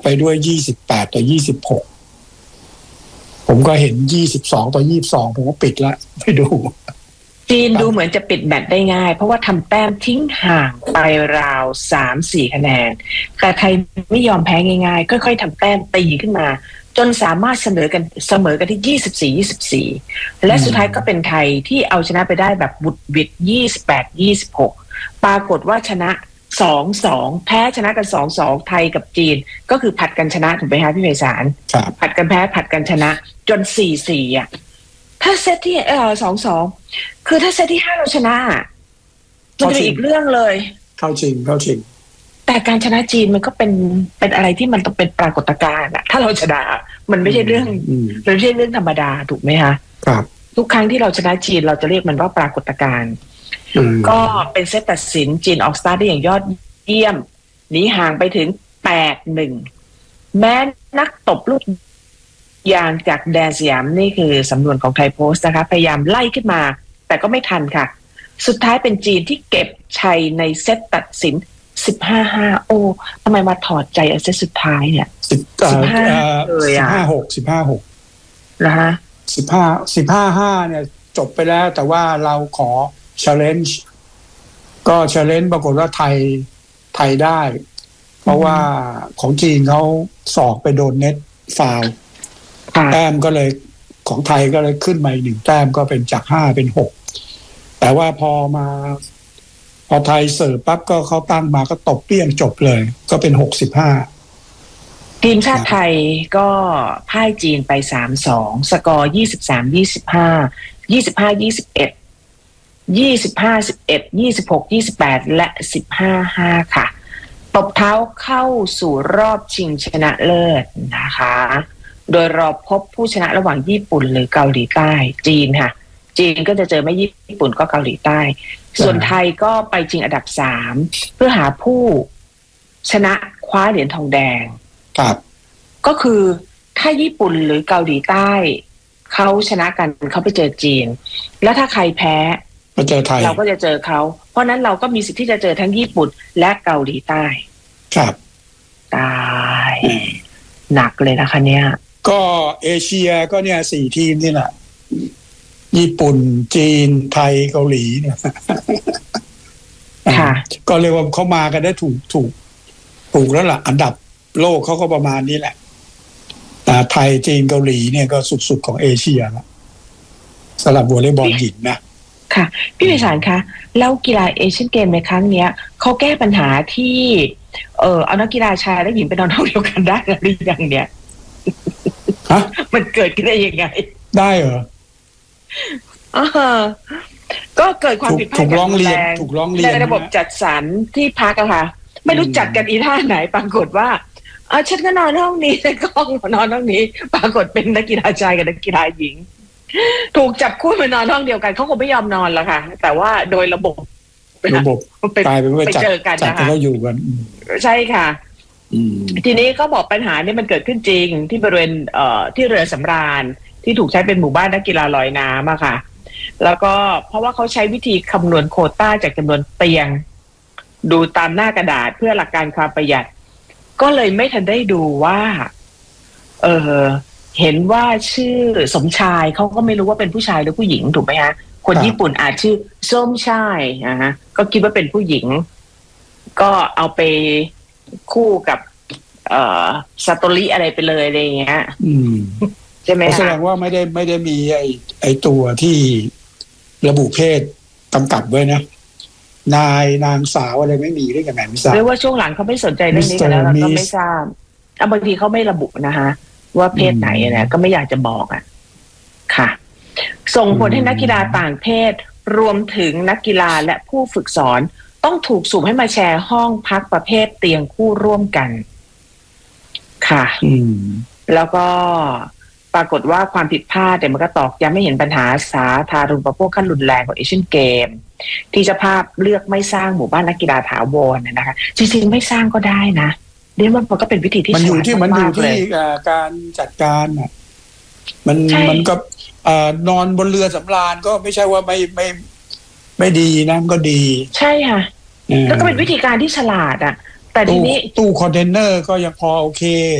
ด้วย28-26ผมก็เห็น22-22ผมก็ปิดละไม่ดูจีนดูเหมือนจะปิดแมตช์ได้ง่ายเพราะว่าทำแต้มทิ้งห่างไปราว 3-4 คะแนนแต่ไทยไม่ยอมแพ้ง่ายๆค่อยๆทำแต้มตีขึ้นมาจนสามารถเสมอกันที่24-24และสุดท้ายก็เป็นไทยที่เอาชนะไปได้แบบบุดหวิด28-26ปรากฏว่าชนะ 2-2 แพ้ชนะกัน 2-2 ไทยกับจีนก็คือผัดกันชนะถูกไหมคะพี่ไพศาลผัดกันแพ้ผัดกันชนะจน 4-4 อ่ะถ้าเซตที่2-2 คือถ้าเซตที่ 5เราชนะมันจะเป็นอีกเรื่องเลยเข้าจริงแต่การชนะจีนมันก็เป็นอะไรที่มันต้องเป็นปรากฏการณ์อะถ้าเราชนะมันไม่ใช่เรื่องธรรมดาถูกไหมคะครับทุกครั้งที่เราชนะจีนเราจะเรียกมันว่าปรากฏการณ์ก็เป็นเซตตัดสินจีนออกสตาร์ทได้อย่างยอดเยี่ยมหนีห่างไปถึง 8-1 แม้นักตบลูกยางจากแดนสยามนี่คือสำนวนของไทยโพสต์นะคะพยายามไล่ขึ้นมาแต่ก็ไม่ทันค่ะสุดท้ายเป็นจีนที่เก็บชัยในเซตตัดสิน15-5โอ้ทำไมมาถอดใจเซตสุดท้ายเนี่ย 15เลยอ่ะ15-6 นะฮะ 15-5เนี่ยจบไปแล้วแต่ว่าเราขอ challenge ก็ challenge ปรากฏว่าไทยได้เพราะว่าของจีนเขาสอกไปโดนเน็ตฟาวล์แต้มก็เลยของไทยก็เลยขึ้นมาอีก1แต้มก็เป็นจาก5เป็น6แต่ว่าพอไทยเสิร์ฟปั๊บก็เขาตั้งมาก็ตบเปี้ยงจบเลยก็เป็น65 ทีมชาติไทยก็พ่ายจีนไป 3-2 สกอร์ 23-25 25-21 25-11 26-28 และ 15-5 ค่ะตบเท้าเข้าสู่รอบชิงชนะเลิศนะคะโดยรอพบผู้ชนะระหว่างญี่ปุ่นหรือเกาหลีใต้จีนค่ะจีนก็จะเจอไม่ญี่ปุ่นก็เกาหลีใต้ส่วนไทยก็ไปชิงอันดับ3เพื่อหาผู้ชนะคว้าเหรียญทองแดงครับก็คือถ้าญี่ปุ่นหรือเกาหลีใต้เขาชนะกันเขาไปเจอจีนแล้วถ้าใครแพ้ก็เจอไทยเราก็จะเจอเขาเพราะนั้นเราก็มีสิทธิ์ที่จะเจอทั้งญี่ปุ่นและเกาหลีใต้ครับตายหนักเลยนะคะเนี่ยก็เอเชียก็เนี่ย4ทีมนี่แหละญี่ปุ่นจีนไทยเกาหลีเนี่ยก็เรียกว่าเขามากันได้ถูกแล้วล่ะอันดับโลกเขาก็ประมาณนี้แหละไทยจีนเกาหลีเนี่ยก็สุดๆของเอเชียละสำหรับวอลเลย์บอลหญิงนะค่ะพี่วิสารคะแล้วกีฬาเอเชียนเกมในครั้งเนี้ยเขาแก้ปัญหาที่เอานักกีฬาชายและหญิงไปนอนห้องเดียวกันได้หรือยังเนี่ยมันเกิดขึ้นได้ยังไงได้เหรอก็เกิดความผิดพลาดถูกร้องเรียนในระบบจัดสรรที่พักอะค่ะไม่รู้จัดกันอีท่าไหนปรากฏว่าฉันก็นอนห้องนี้แต่กล้องนอนห้องนี้ปรากฏเป็นนักกีฬาชายกับนักกีฬาหญิงถูกจับคู่มานอนห้องเดียวกันเขาคงไม่ยอมนอนละค่ะแต่ว่าโดยระบบกลายเป็นว่าจัดกันแล้วอยู่กันใช่ค่ะทีนี้ก็บอกปัญหานี้มันเกิดขึ้นจริงที่บริเวณที่เรือสำราญที่ถูกใช้เป็นหมู่บ้านนักกีฬาลอยน้ำอะค่ะแล้วก็เพราะว่าเขาใช้วิธีคำนวณโควต้าจากจำนวนเตียงดูตามหน้ากระดาษเพื่อหลักการความประหยัดก็เลยไม่ทันได้ดูว่าเห็นว่าชื่อสมชายเขาก็ไม่รู้ว่าเป็นผู้ชายหรือผู้หญิงถูกไหมฮะคนญี่ปุ่นอาจชื่อส้มชายก็คิดว่าเป็นผู้หญิงก็เอาไปคู่กับซาโตริอะไรไปเลยอะไรอย่างเงี้ยใช่ไหมคะแสดงว่าไม่ได้มีไอตัวที่ระบุเพศกำกับไว้นะนางสาวอะไรไม่มีได้ยังไงไม่ทราบหรือว่าช่วงหลังเขาไม่สนใจเรื่องนี้กันแล้วเราก็ไม่ทราบบางทีเขาไม่ระบุนะคะว่าเพศไหนนะก็ไม่อยากจะบอกค่ะส่งผลให้นักกีฬาต่างเพศรวมถึงนักกีฬาและผู้ฝึกสอนต้องถูกสุ่มให้มาแชร์ห้องพักประเภทเตียงคู่ร่วมกันค่ะแล้วก็ปรากฏว่าความผิดพลาดแต่มันก็ตอกย้ำให้เห็นปัญหาสาธารณูปโภคขั้นรุนแรงของเอเชียนเกมที่เจ้าภาพเลือกไม่สร้างหมู่บ้านนักกีฬาถาวรนะคะจริงๆไม่สร้างก็ได้นะเดี๋ยวมันก็เป็นวิธีที่มันอยู่ที่การจัดการมันก็นอนบนเรือสำราญก็ไม่ใช่ว่าไม่ดีนะก็ดีใช่ค่ะแล้วก็เป็นวิธีการที่ฉลาดแต่ทีนี้ตู้คอนเทนเนอร์ก็ยังพอโอเค